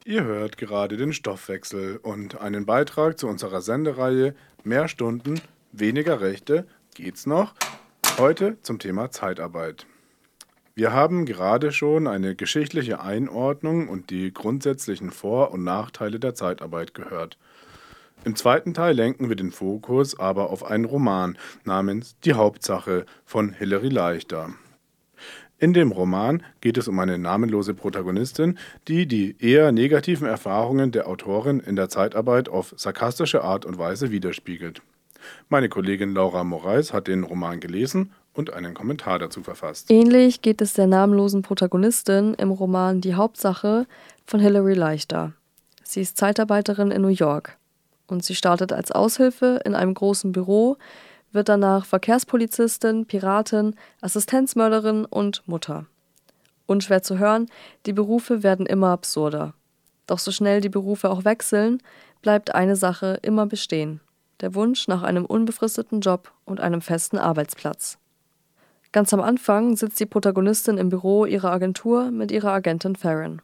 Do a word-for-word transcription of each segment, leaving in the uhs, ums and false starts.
Ihr hört gerade den Stoffwechsel und einen Beitrag zu unserer Sendereihe Mehr Stunden, weniger Rechte. Geht's noch? Heute zum Thema Zeitarbeit. Wir haben gerade schon eine geschichtliche Einordnung und die grundsätzlichen Vor- und Nachteile der Zeitarbeit gehört. Im zweiten Teil lenken wir den Fokus aber auf einen Roman namens Die Hauptsache von Hilary Leichter. In dem Roman geht es um eine namenlose Protagonistin, die die eher negativen Erfahrungen der Autorin in der Zeitarbeit auf sarkastische Art und Weise widerspiegelt. Meine Kollegin Laura Moraes hat den Roman gelesen und einen Kommentar dazu verfasst. Ähnlich geht es der namenlosen Protagonistin im Roman Die Hauptsache von Hilary Leichter. Sie ist Zeitarbeiterin in New York und sie startet als Aushilfe in einem großen Büro, wird danach Verkehrspolizistin, Piratin, Assistenzmörderin und Mutter. Unschwer zu hören, die Berufe werden immer absurder. Doch so schnell die Berufe auch wechseln, bleibt eine Sache immer bestehen: der Wunsch nach einem unbefristeten Job und einem festen Arbeitsplatz. Ganz am Anfang sitzt die Protagonistin im Büro ihrer Agentur mit ihrer Agentin Farron.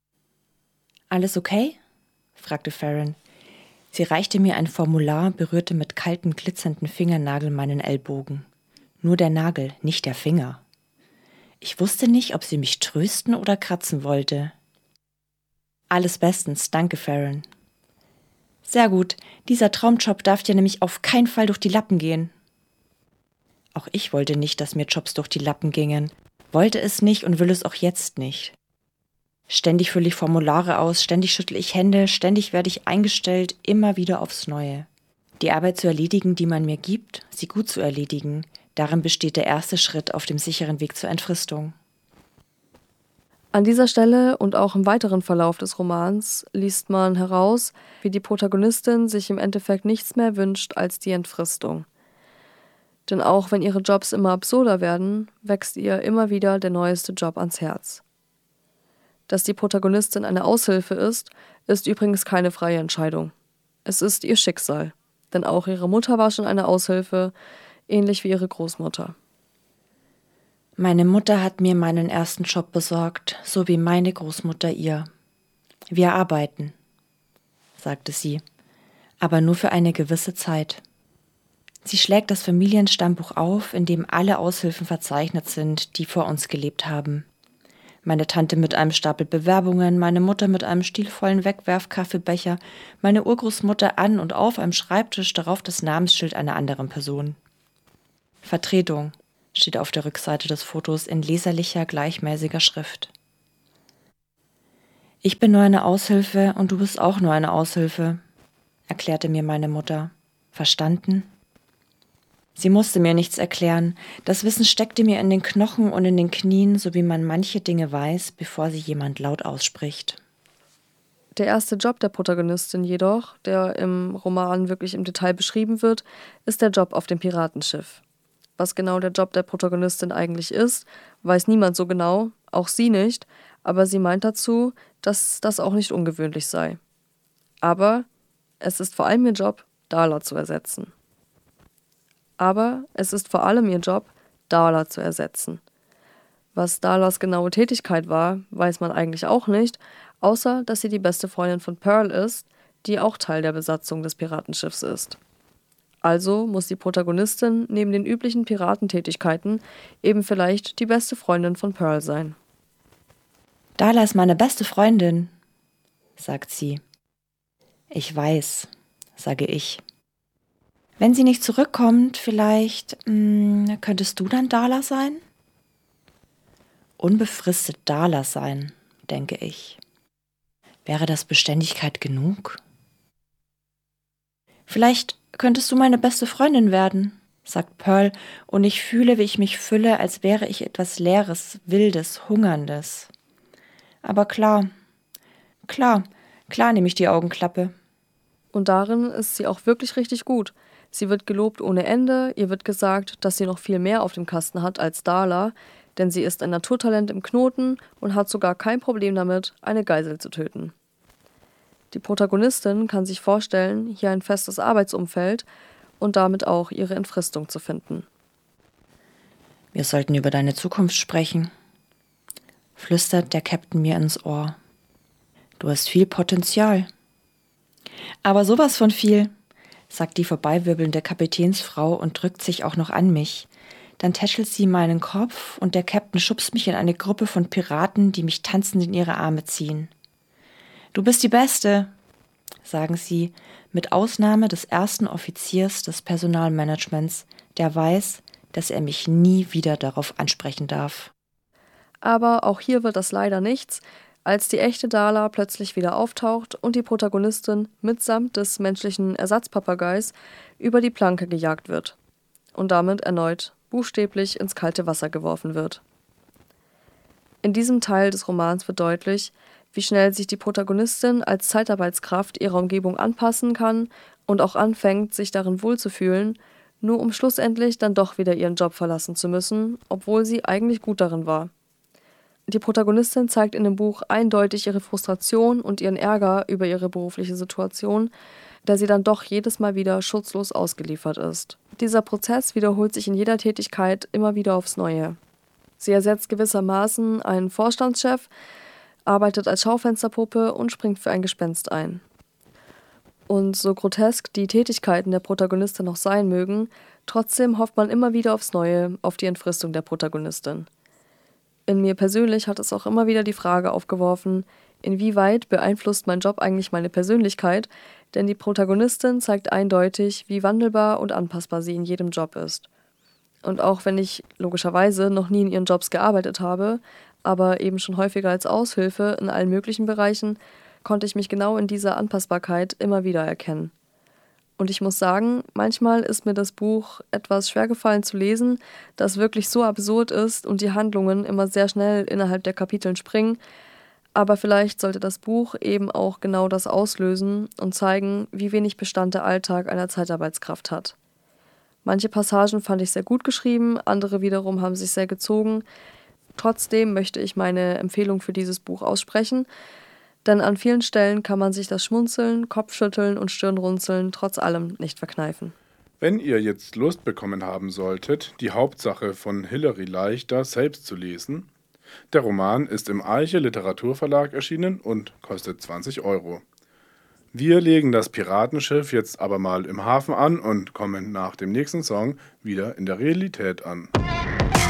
»Alles okay?« fragte Farron. Sie reichte mir ein Formular, berührte mit kalten, glitzernden Fingernageln meinen Ellbogen. Nur der Nagel, nicht der Finger. Ich wusste nicht, ob sie mich trösten oder kratzen wollte. »Alles bestens, danke, Farron.« »Sehr gut, dieser Traumjob darf dir nämlich auf keinen Fall durch die Lappen gehen.« Auch ich wollte nicht, dass mir Jobs durch die Lappen gingen, wollte es nicht und will es auch jetzt nicht. Ständig fülle ich Formulare aus, ständig schüttle ich Hände, ständig werde ich eingestellt, immer wieder aufs Neue. Die Arbeit zu erledigen, die man mir gibt, sie gut zu erledigen, darin besteht der erste Schritt auf dem sicheren Weg zur Entfristung. An dieser Stelle und auch im weiteren Verlauf des Romans liest man heraus, wie die Protagonistin sich im Endeffekt nichts mehr wünscht als die Entfristung. Denn auch wenn ihre Jobs immer absurder werden, wächst ihr immer wieder der neueste Job ans Herz. Dass die Protagonistin eine Aushilfe ist, ist übrigens keine freie Entscheidung. Es ist ihr Schicksal, denn auch ihre Mutter war schon eine Aushilfe, ähnlich wie ihre Großmutter. Meine Mutter hat mir meinen ersten Job besorgt, so wie meine Großmutter ihr. Wir arbeiten, sagte sie, aber nur für eine gewisse Zeit. Sie schlägt das Familienstammbuch auf, in dem alle Aushilfen verzeichnet sind, die vor uns gelebt haben. Meine Tante mit einem Stapel Bewerbungen, meine Mutter mit einem stilvollen Wegwerfkaffeebecher, meine Urgroßmutter an und auf einem Schreibtisch, darauf das Namensschild einer anderen Person. Vertretung steht auf der Rückseite des Fotos in leserlicher, gleichmäßiger Schrift. Ich bin nur eine Aushilfe und du bist auch nur eine Aushilfe, erklärte mir meine Mutter. Verstanden? Sie musste mir nichts erklären. Das Wissen steckte mir in den Knochen und in den Knien, so wie man manche Dinge weiß, bevor sie jemand laut ausspricht. Der erste Job der Protagonistin jedoch, der im Roman wirklich im Detail beschrieben wird, ist der Job auf dem Piratenschiff. Was genau der Job der Protagonistin eigentlich ist, weiß niemand so genau, auch sie nicht, aber sie meint dazu, dass das auch nicht ungewöhnlich sei. Aber es ist vor allem ihr Job, Darla zu ersetzen. Aber es ist vor allem ihr Job, Darla zu ersetzen. Was Darlas genaue Tätigkeit war, weiß man eigentlich auch nicht, außer dass sie die beste Freundin von Pearl ist, die auch Teil der Besatzung des Piratenschiffs ist. Also muss die Protagonistin neben den üblichen Piratentätigkeiten eben vielleicht die beste Freundin von Pearl sein. »Darla ist meine beste Freundin«, sagt sie. »Ich weiß«, sage ich. »Wenn sie nicht zurückkommt, vielleicht, mh, könntest du dann Darla sein?« Unbefristet Darla sein, denke ich. Wäre das Beständigkeit genug? »Vielleicht könntest du meine beste Freundin werden«, sagt Pearl, und ich fühle, wie ich mich fülle, als wäre ich etwas Leeres, Wildes, Hungerndes. Aber klar, klar, klar nehme ich die Augenklappe. Und darin ist sie auch wirklich richtig gut. Sie wird gelobt ohne Ende, ihr wird gesagt, dass sie noch viel mehr auf dem Kasten hat als Darla, denn sie ist ein Naturtalent im Knoten und hat sogar kein Problem damit, eine Geisel zu töten. Die Protagonistin kann sich vorstellen, hier ein festes Arbeitsumfeld und damit auch ihre Entfristung zu finden. »Wir sollten über deine Zukunft sprechen«, flüstert der Captain mir ins Ohr. Du hast viel Potenzial. Aber sowas von viel, sagt die vorbeiwirbelnde Kapitänsfrau und drückt sich auch noch an mich. Dann tätschelt sie meinen Kopf und der Captain schubst mich in eine Gruppe von Piraten, die mich tanzend in ihre Arme ziehen. Du bist die Beste, sagen sie, mit Ausnahme des ersten Offiziers des Personalmanagements, der weiß, dass er mich nie wieder darauf ansprechen darf. Aber auch hier wird das leider nichts, als die echte Darla plötzlich wieder auftaucht und die Protagonistin mitsamt des menschlichen Ersatzpapageis über die Planke gejagt wird und damit erneut buchstäblich ins kalte Wasser geworfen wird. In diesem Teil des Romans wird deutlich, wie schnell sich die Protagonistin als Zeitarbeitskraft ihrer Umgebung anpassen kann und auch anfängt, sich darin wohlzufühlen, nur um schlussendlich dann doch wieder ihren Job verlassen zu müssen, obwohl sie eigentlich gut darin war. Die Protagonistin zeigt in dem Buch eindeutig ihre Frustration und ihren Ärger über ihre berufliche Situation, der sie dann doch jedes Mal wieder schutzlos ausgeliefert ist. Dieser Prozess wiederholt sich in jeder Tätigkeit immer wieder aufs Neue. Sie ersetzt gewissermaßen einen Vorstandschef, arbeitet als Schaufensterpuppe und springt für ein Gespenst ein. Und so grotesk die Tätigkeiten der Protagonistin noch sein mögen, trotzdem hofft man immer wieder aufs Neue auf die Entfristung der Protagonistin. In mir persönlich hat es auch immer wieder die Frage aufgeworfen, inwieweit beeinflusst mein Job eigentlich meine Persönlichkeit, denn die Protagonistin zeigt eindeutig, wie wandelbar und anpassbar sie in jedem Job ist. Und auch wenn ich logischerweise noch nie in ihren Jobs gearbeitet habe, aber eben schon häufiger als Aushilfe in allen möglichen Bereichen, konnte ich mich genau in dieser Anpassbarkeit immer wieder erkennen. Und ich muss sagen, manchmal ist mir das Buch etwas schwer gefallen zu lesen, das wirklich so absurd ist und die Handlungen immer sehr schnell innerhalb der Kapiteln springen. Aber vielleicht sollte das Buch eben auch genau das auslösen und zeigen, wie wenig Bestand der Alltag einer Zeitarbeitskraft hat. Manche Passagen fand ich sehr gut geschrieben, andere wiederum haben sich sehr gezogen. Trotzdem möchte ich meine Empfehlung für dieses Buch aussprechen, denn an vielen Stellen kann man sich das Schmunzeln, Kopfschütteln und Stirnrunzeln trotz allem nicht verkneifen. Wenn ihr jetzt Lust bekommen haben solltet, die Hauptsache von Hilary Leichter selbst zu lesen, der Roman ist im Eiche Literaturverlag erschienen und kostet zwanzig Euro. Wir legen das Piratenschiff jetzt aber mal im Hafen an und kommen nach dem nächsten Song wieder in der Realität an.